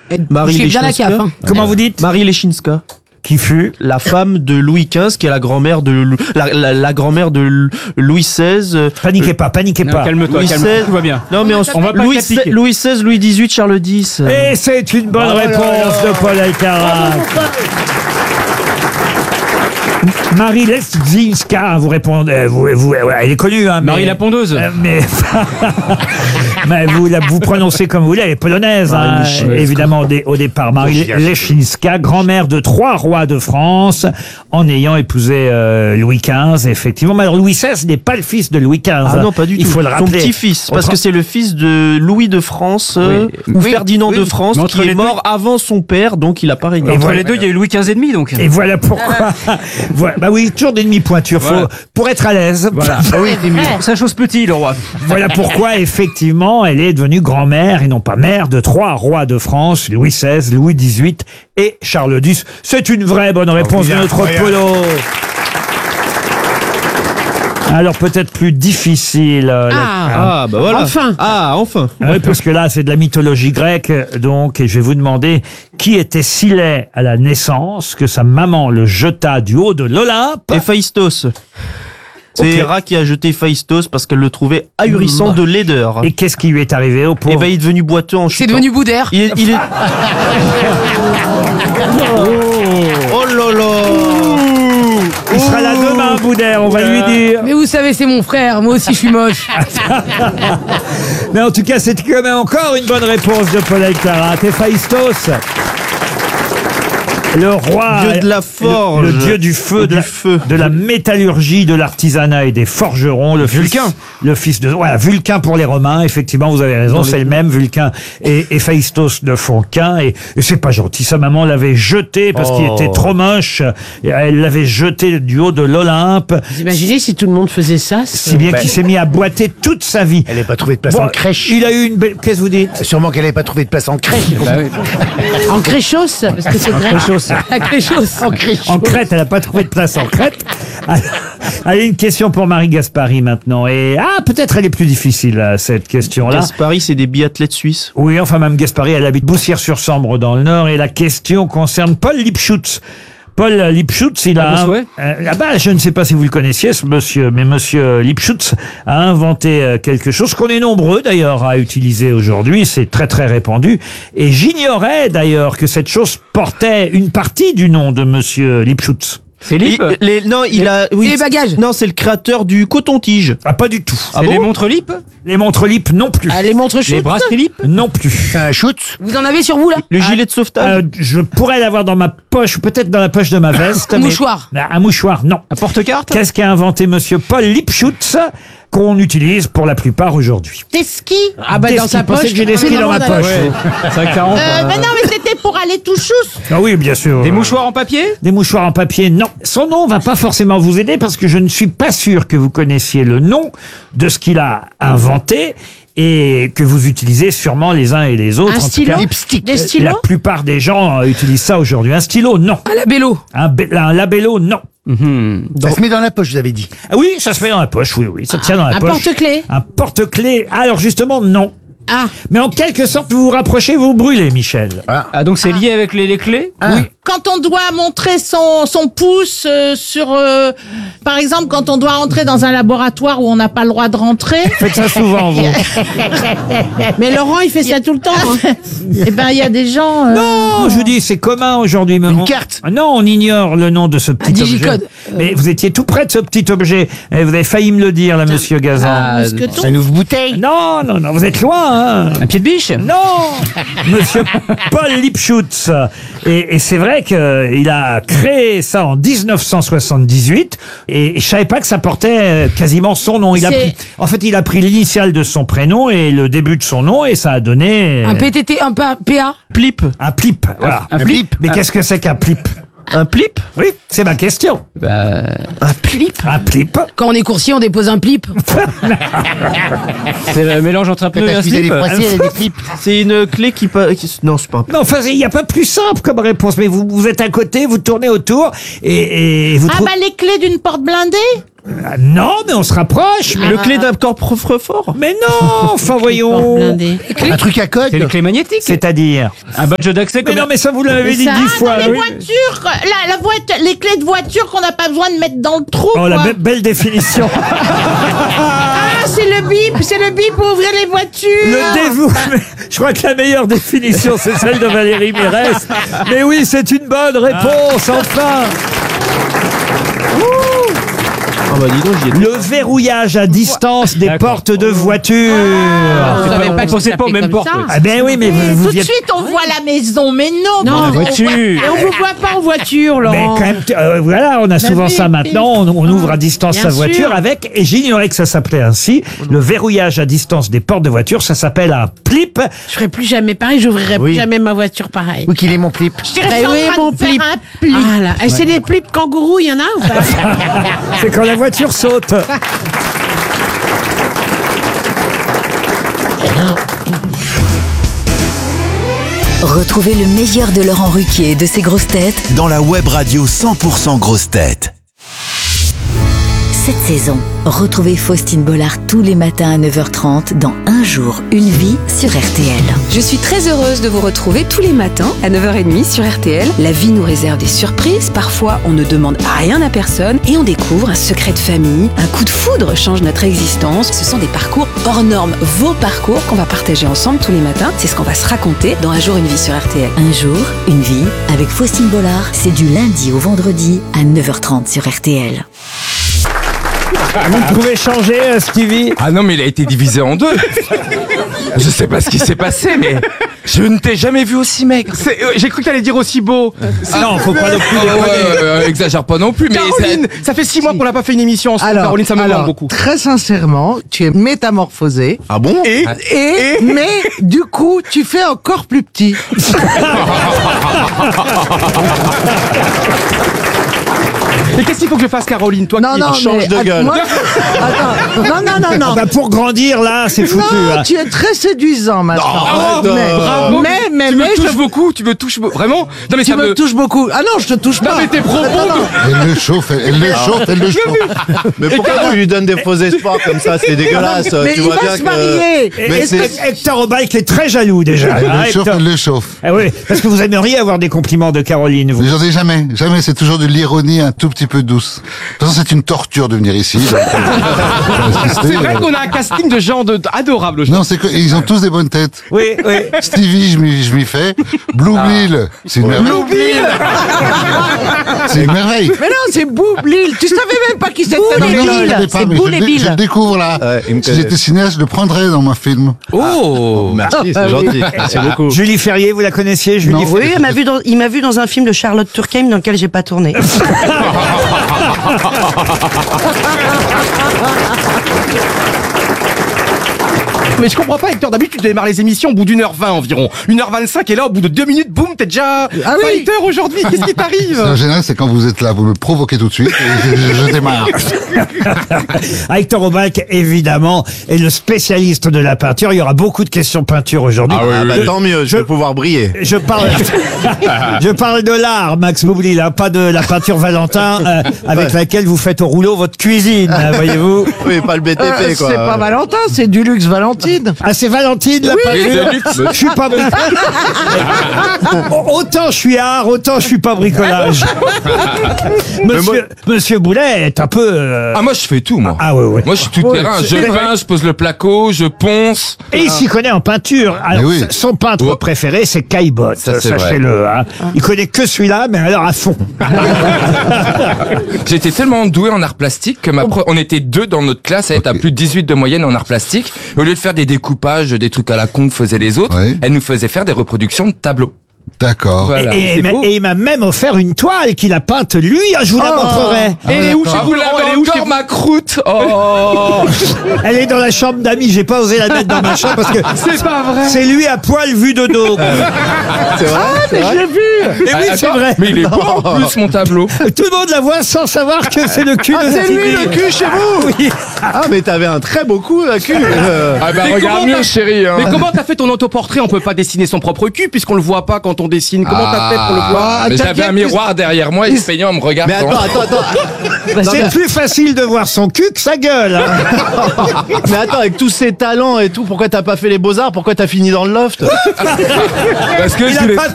Marie Je suis bien la Leschinska. CAF, hein. Comment vous dites? Marie Leschinska. Qui fut? La femme de Louis XV, qui est la grand-mère de la grand-mère de Louis XVI. Paniquez pas, paniquez Non, pas. calme-toi, Louis calme-toi, XVI. tout va bien. Non, mais On va pas Louis t'appliquer. XVI, Louis XVIII, Charles X. Et c'est une bonne réponse de Paul Alcarat. Marie Leschinska, vous répondez, elle est connue, hein, Marie mais, la pondeuse. mais, mais vous prononcez comme vous voulez, elle est polonaise, hein, évidemment, au départ. Marie Leschinska, grand-mère de 3 rois de France, en ayant épousé Louis XV, effectivement. Mais alors, Louis XVI n'est pas le fils de Louis XV. Ah non, pas du tout. Il faut le Son rappeler. petit-fils, parce que c'est le fils de Louis de France, ou Oui. Ferdinand Oui. de France, Mais entre qui les est mort avant son père, donc il a pas régné. Et Entre voilà. les deux, il y a eu Louis XV et demi, donc. Et voilà pourquoi. Bah oui, toujours des demi-pointures. Voilà. Pour être à l'aise. Voilà. Ah oui, ça chose petit, le roi. Voilà pourquoi, effectivement, elle est devenue grand-mère et non pas mère de 3 rois de France, Louis XVI, Louis XVIII et Charles X. C'est une vraie bonne réponse de notre Polo. Alors peut-être plus difficile. Ah, bah voilà. Enfin. Ah, enfin. Oui, parce que là, c'est de la mythologie grecque, donc, et je vais vous demander qui était si laid à la naissance que sa maman le jeta du haut de l'Olympe. Héphaïstos. C'est Ok. Héra qui a jeté Héphaïstos parce qu'elle le trouvait ahurissant de laideur. Et qu'est-ce qui lui est arrivé au pauvre? Et ben, il est devenu boiteux en C'est chutant. devenu Boudère. Il est... Oh là là. Il sera là demain, Boudère, on va lui dire. Mais vous savez, c'est mon frère. Moi aussi, je suis moche. Mais en tout cas, c'est quand même encore une bonne réponse de Paul Alcarat. Héphaïstos, le roi, Dieu de la forge. le dieu du feu, Du feu. de la métallurgie, de l'artisanat et des forgerons, le Vulcain. le fils de, voilà, Vulcain pour les Romains. Effectivement, vous avez raison, c'est le même Vulcain et Héphaïstos ne font qu'un. Et c'est pas gentil. Sa maman l'avait jeté parce qu'il était trop moche. Et elle l'avait jeté du haut de l'Olympe, Vous imaginez si tout le monde faisait ça? si bien qu'il s'est mis à boiter toute sa vie. Elle n'avait pas trouvé de place Bon, en crèche. Il a eu une belle. Qu'est-ce que vous dites? Sûrement qu'elle n'avait pas trouvé de place en crèche. En créchos? Parce que c'est grec. La créchose. En créchos. En Crète, elle n'a pas trouvé de place en Crète. Allez, une question pour Marie Gaspari maintenant. Et peut-être elle est plus difficile, cette question-là. Gaspari, c'est des biathlètes suisses. Oui, enfin, Mme Gaspari, elle habite Boussières-sur-Sambre dans le Nord. Et la question concerne Paul Lipschutz. Paul Lipschutz, il a... bon souhait. Je ne sais pas si vous le connaissiez, ce monsieur, mais monsieur Lipschutz a inventé quelque chose qu'on est nombreux d'ailleurs à utiliser aujourd'hui. C'est très très répandu. Et j'ignorais d'ailleurs que cette chose portait une partie du nom de monsieur Lipschutz. Philippe. Non, il a... Oui, Les bagages. Non, c'est le créateur du coton-tige. Ah, pas du tout. C'est les montres Lip. Les montres Lip non plus. Ah, les montres Les chaudes. brasseries Lip. Non plus. Un shoot. Vous en avez sur vous, là? Le gilet de sauvetage. Je pourrais l'avoir dans ma poche, ou peut-être dans la poche de ma veste. Un mais- mouchoir. Un mouchoir, non. Un porte-carte. Qu'est-ce qu'a inventé monsieur Paul Lipschutz qu'on utilise pour la plupart aujourd'hui? Des skis? Ah, bah, Des dans skis. sa Pensez poche. que j'ai des skis dans ma poche. Ouais. 5,40. Mais non, mais c'était pour aller tout chousse. Ah oui, bien sûr. Des mouchoirs en papier. Des mouchoirs en papier, non. Son nom va pas forcément vous aider parce que je ne suis pas sûr que vous connaissiez le nom de ce qu'il a inventé et que vous utilisez sûrement les uns et les autres. Un En tout stylo? cas, Des la stylos? plupart des gens utilisent ça aujourd'hui. Un stylo, non. À la Bello. Un labello, non. Ça se met dans la poche, vous avez dit. Ah oui, ça se met dans la poche, oui, ça tient dans la Un poche. porte-clés? Un porte-clés. Alors justement, non. Ah, Mais en quelque sorte, vous vous rapprochez, vous brûlez, Michel. Ah, donc c'est lié avec les clés. oui. Quand on doit montrer son pouce sur... par exemple, quand on doit rentrer dans un laboratoire où on n'a pas le droit de rentrer. Faites ça souvent, vous. Mais Laurent, il fait ça tout le temps. Hein. Eh ben, il y a des gens... Non, je vous dis, c'est commun aujourd'hui. Une carte. Non, on ignore le nom de ce petit objet. digicode. Mais vous étiez tout près de ce petit objet. Et vous avez failli me le dire, là, monsieur Gazan. mousqueton. Ça ouvre bouteille. Non, vous êtes loin, hein. Un pied de biche. Non, monsieur Paul Lipschutz. Et c'est vrai qu'il a créé ça en 1978 et je savais pas que ça portait quasiment son nom. En fait, il a pris l'initiale de son prénom et le début de son nom et ça a donné Un PTT, un PA. Plip. un plip. Voilà. Un plip. Mais qu'est-ce que c'est qu'un plip? Un plip. Oui, c'est ma question. Un plip. Un plip. Quand on est coursier, on dépose un plip. C'est le mélange entre un pneu et un Parce qu'il a slip. des froissiers, il a des clips. C'est une clé qui... Non, c'est pas un plip. Non, enfin, il n'y a pas plus simple comme réponse. Mais vous êtes à côté, vous tournez autour et vous Ah, trouvez... bah, les clés d'une porte blindée? Non, mais on se rapproche. Mais, Le clé d'un coffre-fort. mais non, enfin voyons. Blindé. Un truc à code. C'est les clés magnétiques. C'est-à-dire. Un badge d'accès Mais comme non, mais ça vous l'avez dit 10 fois. les oui. voitures, la voiture, les clés de voiture qu'on n'a pas besoin de mettre dans le trou. Oh, la quoi. belle définition. Ah, c'est le bip pour ouvrir les voitures. Le dévouement. Je crois que la meilleure définition, c'est celle de Valérie Mérès. Mais oui, c'est une bonne réponse, enfin. Ah bah dis donc, j'y étais. Le verrouillage à distance des D'accord. portes de voiture. On savait pas que pensez ça pas aux s'appelait mêmes comme portes, ça. oui. Ah ben oui, mais vous Tout de y êtes... suite, on voit la maison, mais non. Non, on voiture. voit- Et on vous voit pas en voiture, Mais Laurent. quand même, voilà, on a souvent oui, ça oui. maintenant. On ouvre à distance Bien sa voiture sûr. avec, et j'ignorais que ça s'appelait ainsi, le verrouillage à distance des portes de voiture. Ça s'appelle un plip. Je ferai plus jamais pareil, j'ouvrirai Oui. plus jamais ma voiture pareil. Où qu'il est mon clip. Je dirais Eh que oui, c'est en train mon de faire plip. un pli. Ah là, et c'est des plips kangourous, il y en a ou pas? C'est quand la voiture saute. Retrouvez le meilleur de Laurent Ruquier et de ses grosses têtes dans la web radio 100% grosses têtes. cette saison. Retrouvez Faustine Bollard tous les matins à 9h30 dans Un jour, une vie sur RTL. Je suis très heureuse de vous retrouver tous les matins à 9h30 sur RTL. La vie nous réserve des surprises. Parfois, on ne demande rien à personne et on découvre un secret de famille. Un coup de foudre change notre existence. Ce sont des parcours hors normes. Vos parcours qu'on va partager ensemble tous les matins. C'est ce qu'on va se raconter dans Un jour, une vie sur RTL. Un jour, une vie avec Faustine Bollard. C'est du lundi au vendredi à 9h30 sur RTL. Vous pouvez changer, Stevie? Ah non, mais il a été divisé en deux. Je sais pas ce qui s'est passé, mais je ne t'ai jamais vu aussi maigre. J'ai cru que t'allais dire aussi beau. Non, faut pas non plus déconner. Exagère pas non plus, mais Caroline, ça fait 6 mois qu'on n'a pas fait une émission ensemble. Alors, Caroline, ça me manque beaucoup. Très sincèrement, tu es métamorphosé. Ah bon? Mais du coup, tu fais encore plus petit. Et qu'est-ce qu'il faut que je fasse, Caroline? Toi Non, qui non, change de mais, gueule. moi- attends, non. Ah bah pour grandir, là, c'est foutu. Non, hein. tu es très séduisant maintenant. arrête, mais, mais, tu me je- touches beaucoup, tu me touches vraiment. Non mais tu ça me touches beaucoup. Ah non, je te touche Non pas. mais tes propos. Elle le chauffe, elle le chauffe, elle le chauffe. Mais pourquoi tu lui donnes des faux espoirs comme ça? C'est dégueulasse. Mais Tu il vois va bien se que. marier. Mais Est-ce c'est. que Hector Obalk est très jaloux déjà. Elle hein, le chauffe, Hector elle le chauffe. Ah oui, parce que vous aimeriez avoir des compliments de Caroline, vous. Mais j'en ai jamais, c'est toujours de l'ironie un tout petit peu douce. De toute façon, c'est une torture de venir ici. C'est vrai qu'on a un casting de gens adorables. Non, c'est que ils ont tous des bonnes têtes. Oui, oui. Stevie, je m'y fais. Blue Bill, c'est une merveille. C'est une merveille. Mais non, c'est Boublil. Tu savais même pas qui c'était dans Non, non, je le ne pas, mais je le découvre là. Ouais, il me Si j'étais cinéaste, je le prendrais dans mon film. Oh, merci, c'est gentil. Merci beaucoup. Julie Ferrier, vous la connaissiez, Julie Ferrier? Oui, il m'a vu dans un film de Charlotte Turckheim dans lequel j'ai pas tourné. Mais je comprends pas, Hector. D'habitude, tu démarres les émissions au bout d'1h20 environ. 1h25 et là, au bout de 2 minutes, boum, t'es déjà fighter aujourd'hui. Qu'est-ce qui t'arrive? En général, c'est quand vous êtes là, vous me provoquez tout de suite et je démarre. Hector Obalk, évidemment, est le spécialiste de la peinture. Il y aura beaucoup de questions peinture aujourd'hui. Ah bah tant mieux, je vais pouvoir briller. Je parle de l'art, Max Boublil, hein, pas de la peinture Valentin avec laquelle vous faites au rouleau votre cuisine, voyez-vous. Oui, pas le BTP quoi. C'est pas Valentin, c'est du luxe Valentine. Ah, c'est Valentine la peinture. Je suis pas autant je suis art, autant je suis pas bricolage. Monsieur Boulet est un peu. Ah moi je fais tout moi. Ah ouais. Moi je suis tout terrain. Je peins, je pose le placo, je ponce. Et il s'y connaît en peinture. Alors, oui. son peintre préféré, c'est Caillebotte. Ça, c'est sachez-le. Hein. Il connaît que celui-là, mais alors à fond. J'étais tellement doué en art plastique que on était 2 dans notre classe à être à plus de 18 de moyenne en art plastique. Au lieu de faire des découpages, des trucs à la con que faisaient les autres, Oui. elle nous faisait faire des reproductions de tableaux. D'accord. Voilà. Et il m'a même offert une toile qu'il a peinte lui. Je vous la montrerai. Et où chez Ah, vous, vous Laurent? l'avez Elle est où chez encore vous? ma croûte. Oh. Elle est dans la chambre d'amis. J'ai pas osé la mettre dans ma chambre parce que C'est pas vrai. c'est lui à poil vu de dos. C'est vrai. C'est vrai. Et oui, c'est Attends, vrai. Mais il est beau en plus mon tableau. Tout le monde la voit sans savoir que c'est le cul de C'est lui Stevie. le cul chez vous. Oui. Ah mais t'avais un très beau cul, la cul. Ah bah Mais regarde comment mieux t'as- chérie. Hein. Mais comment t'as fait ton autoportrait? On peut pas dessiner son propre cul puisqu'on le voit pas quand quand on dessine? Comment t'as fait pour le voir? Mais j'avais un miroir derrière moi et il se peignait en me regardant. Mais attends. C'est plus facile de voir son cul que sa gueule. Hein. Mais attends, avec tous ces talents et tout, pourquoi t'as pas fait les beaux-arts? Pourquoi t'as fini dans le loft? Parce que Il je a voulais... pas